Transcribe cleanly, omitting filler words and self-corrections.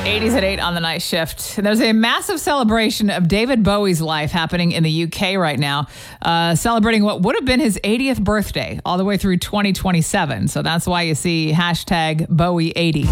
80s at 8 on the night shift. There's a massive celebration of David Bowie's life happening in the UK right now, celebrating what would have been his 80th birthday all the way through 2027. So that's why you see hashtag Bowie80.